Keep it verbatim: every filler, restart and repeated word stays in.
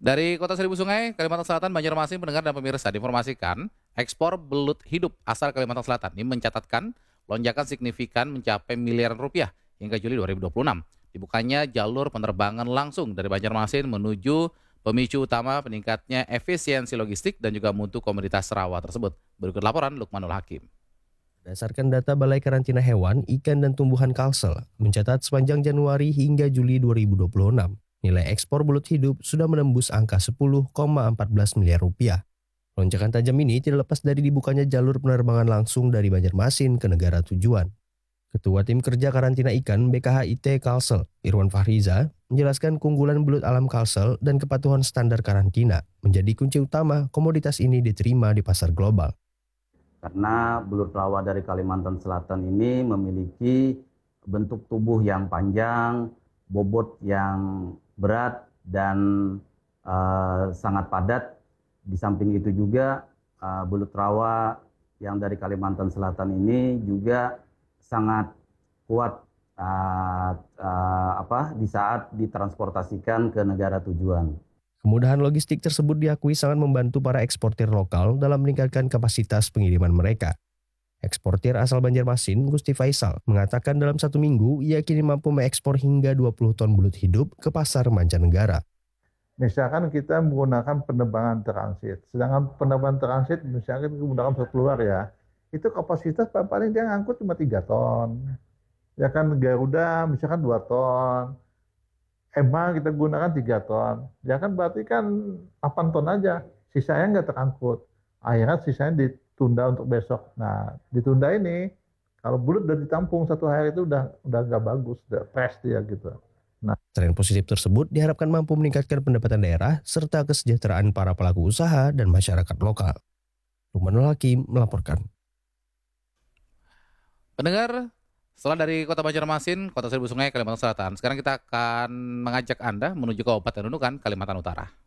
Dari Kota Seribu Sungai, Kalimantan Selatan, Banjarmasin, pendengar dan pemirsa diinformasikan, ekspor belut hidup asal Kalimantan Selatan ini mencatatkan lonjakan signifikan mencapai miliaran rupiah hingga Juli dua ribu dua puluh enam. Dibukanya jalur penerbangan langsung dari Banjarmasin menuju pemicu utama peningkatnya efisiensi logistik dan juga mutu komoditas rawa tersebut. Berikut laporan Lukmanul Hakim. Berdasarkan data Balai Karantina Hewan, Ikan dan Tumbuhan Kalsel, mencatat sepanjang Januari hingga Juli dua ribu dua puluh enam, nilai ekspor belut hidup sudah menembus angka sepuluh koma empat belas miliar rupiah. Lonjakan tajam ini tidak lepas dari dibukanya jalur penerbangan langsung dari Banjarmasin ke negara tujuan. Ketua Tim Kerja Karantina Ikan B K H I T Kalsel, Irwan Fahriza, menjelaskan keunggulan belut alam Kalsel dan kepatuhan standar karantina menjadi kunci utama komoditas ini diterima di pasar global. Karena belut rawa dari Kalimantan Selatan ini memiliki bentuk tubuh yang panjang, bobot yang berat dan uh, sangat padat. Di samping itu juga uh, belut rawa yang dari Kalimantan Selatan ini juga sangat kuat uh, uh, apa di saat ditransportasikan ke negara tujuan. Kemudahan logistik tersebut diakui sangat membantu para eksportir lokal dalam meningkatkan kapasitas pengiriman mereka. Eksportir asal Banjarmasin, Gusti Faisal, mengatakan dalam satu minggu ia kini mampu mengekspor hingga dua puluh ton belut hidup ke pasar mancanegara. Misalkan kita menggunakan penerbangan transit, sedangkan penerbangan transit misalkan kita menggunakan keluar ya, itu kapasitas paling dia ngangkut cuma tiga ton. Ya kan Garuda misalkan dua ton. M H kita gunakan tiga ton, ya kan berarti kan delapan ton aja, sisanya nggak terangkut. Akhirnya sisanya ditunda untuk besok. Nah, ditunda ini, kalau belut udah ditampung satu hari itu udah udah nggak bagus, udah fresh dia gitu. Nah, tren positif tersebut diharapkan mampu meningkatkan pendapatan daerah serta kesejahteraan para pelaku usaha dan masyarakat lokal. Lukmanul Hakim melaporkan. Pendengar, setelah dari Kota Banjarmasin, Kota Seribu Sungai, Kalimantan Selatan, sekarang kita akan mengajak Anda menuju ke Kabupaten Nunukan, Kalimantan Utara.